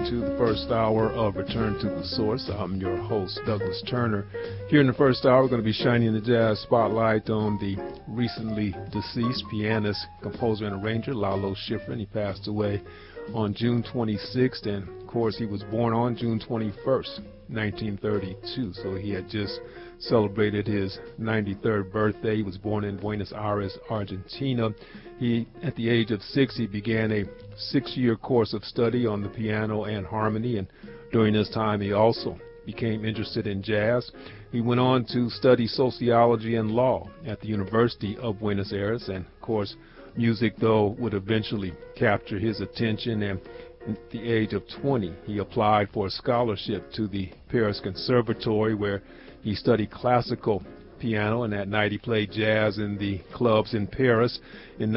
to the first hour of Return to the Source. I'm your host, Douglas Turner. Here in the first hour, we're going to be shining the jazz spotlight on the recently deceased pianist, composer, and arranger, Lalo Schifrin. He passed away on June 26th, and of course, he was born on June 21st, 1932, so he had just celebrated his 93rd birthday. He was born in Buenos Aires, Argentina. At the age of 6, he began a 6-year course of study on the piano and harmony, and during this time he also became interested in jazz. He went on to study sociology and law at the University of Buenos Aires, and of course music, though, would eventually capture his attention, and at the age of 20 he applied for a scholarship to the Paris Conservatory, where he studied classical piano, and that night he played jazz in the clubs in Paris. In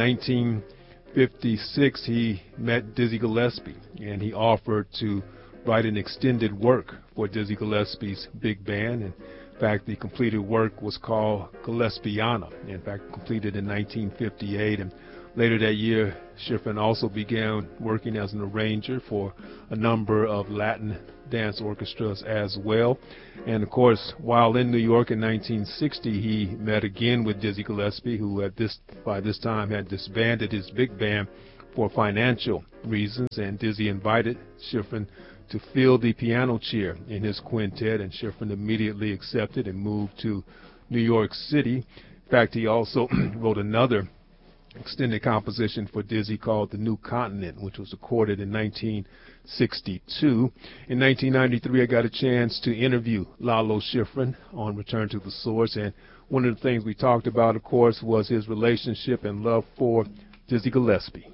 1956 he met Dizzy Gillespie, and he offered to write an extended work for Dizzy Gillespie's big band. In fact, the completed work was called Gillespiana, in fact completed in 1958. And later that year, Schifrin also began working as an arranger for a number of Latin dance orchestras as well. And of course, while in New York in 1960, he met again with Dizzy Gillespie, who by this time had disbanded his big band for financial reasons, and Dizzy invited Schifrin to fill the piano chair in his quintet, and Schifrin immediately accepted and moved to New York City. In fact, he also wrote another extended composition for Dizzy called The New Continent, which was recorded in 1962. In 1993, I got a chance to interview Lalo Schifrin on Return to the Source, and one of the things we talked about, of course, was his relationship and love for Dizzy Gillespie.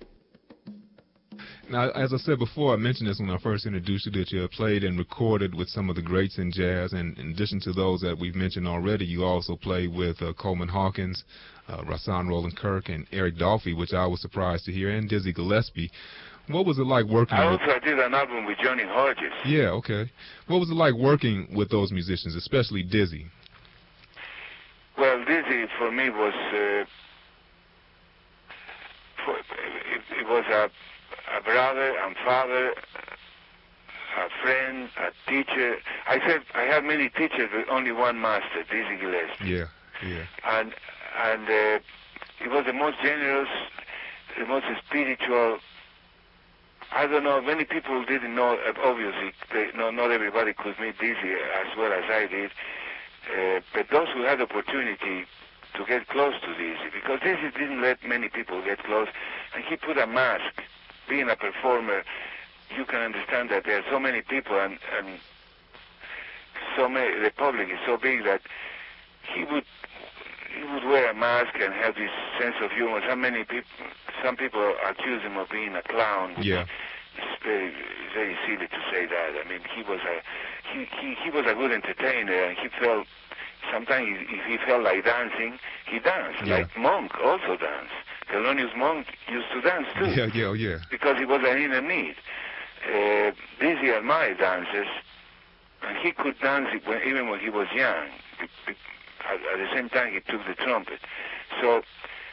Now, as I said before, I mentioned this when I first introduced you, that you have played and recorded with some of the greats in jazz, and in addition to those that we've mentioned already, you also played with Coleman Hawkins, Rahsaan Roland Kirk, and Eric Dolphy, which I was surprised to hear, and Dizzy Gillespie. What was it like working with... I did an album with Johnny Hodges. Yeah, okay. What was it like working with those musicians, especially Dizzy? Well, Dizzy, for me, was... it was a brother and father, a friend, a teacher. I said I had many teachers, but only one master, Dizzy Gillespie. Yeah, yeah. And he was the most generous, the most spiritual. I don't know, many people didn't know, obviously, not everybody could meet Dizzy as well as I did, but those who had the opportunity to get close to Dizzy, because Dizzy didn't let many people get close, and he put a mask. Being a performer, you can understand that there are so many people, and so many, the public is so big that he would wear a mask and have this sense of humor. Some people accuse him of being a clown. Yeah. It's very silly to say that. I mean, he was a good entertainer, and he felt sometimes if he felt like dancing, he danced. Yeah. Like Monk also danced. Thelonious Monk used to dance too. Yeah. Because he was an inner need. Dizzy admired dancers, and he could dance even when he was young. At the same time, he took the trumpet. So,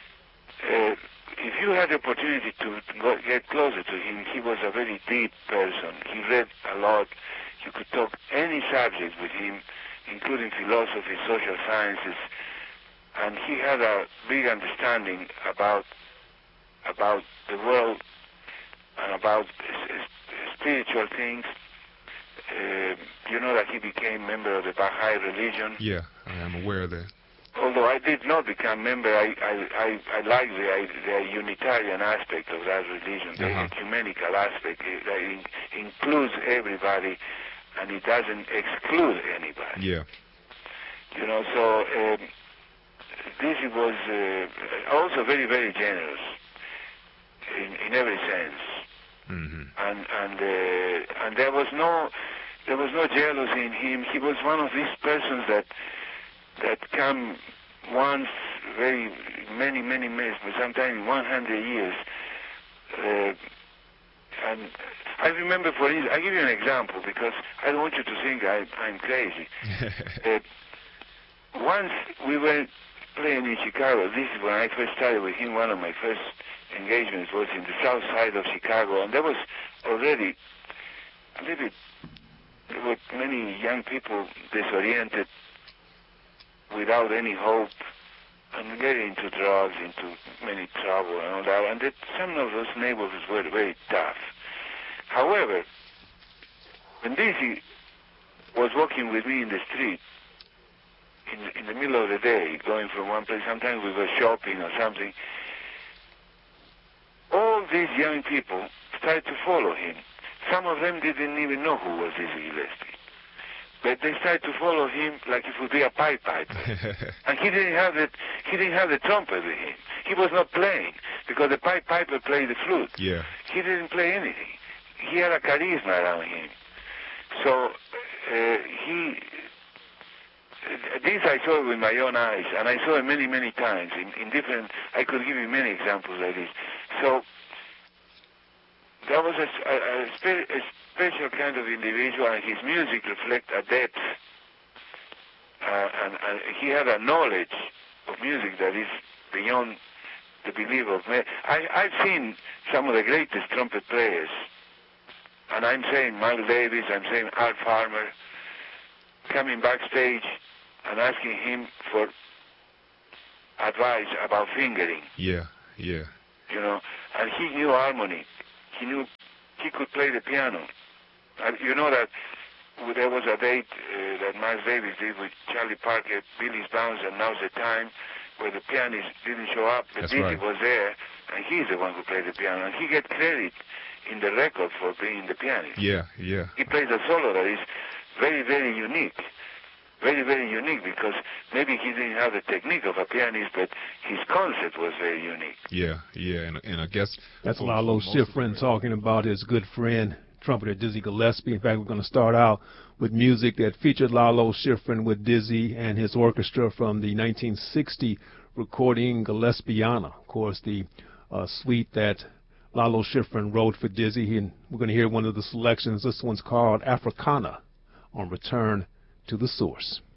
if you had the opportunity to get closer to him, he was a very deep person. He read a lot. You could talk any subject with him, including philosophy, social sciences, and he had a big understanding about the world and about spiritual things. You know that he became member of the Baha'i religion. Yeah, I am aware of that. Although I did not become member, I like the Unitarian aspect of that religion, the ecumenical aspect that includes everybody and it doesn't exclude anybody. Yeah. You know, so Dizzy was also very, very generous in every sense. Mm-hmm. And there was no jealousy in him. He was one of these persons that come once many, sometimes 100 years. And I remember, for instance, I'll give you an example because I don't want you to think I'm crazy. Once we were playing in Chicago. This is when I first started with him. One of my first engagements was in the south side of Chicago, and there was already a little bit, there were many young people disoriented, without any hope, and getting into drugs, into many trouble and all that, and that some of those neighborhoods were very tough. However, when Dizzy was walking with me in the street, in the middle of the day, going from one place, sometimes we go shopping or something, all these young people started to follow him. Some of them didn't even know who was Dizzy Gillespie. But they started to follow him like it would be a pipe piper. And he didn't have the trumpet with him. He was not playing, because the pipe piper played the flute. Yeah. He didn't play anything. He had a charisma around him. So this I saw with my own eyes, and I saw it many, many times in different. I could give you many examples like this. So that was a special kind of individual, and his music reflects a depth, and he had a knowledge of music that is beyond the belief of men. I've seen some of the greatest trumpet players, and I'm saying Miles Davis, I'm saying Art Farmer, coming backstage and asking him for advice about fingering. Yeah, yeah. You know, and he knew harmony. He could play the piano. And you know that there was a date that Miles Davis did with Charlie Parker, Billy's Bounce, and Now's the Time, where the pianist didn't show up, but Dizzy was there, and he's the one who played the piano, and he gets credit in the record for being the pianist. Yeah, yeah. He plays a solo that is very, very unique. Very, very unique, because maybe he didn't have the technique of a pianist, but his concept was very unique. Yeah, yeah, and I guess that's Lalo Schifrin talking about his good friend, trumpeter Dizzy Gillespie. In fact, we're going to start out with music that featured Lalo Schifrin with Dizzy and his orchestra from the 1960 recording Gillespiana. Of course, the suite that Lalo Schifrin wrote for Dizzy, and we're going to hear one of the selections. This one's called Africana, on Return to the Source.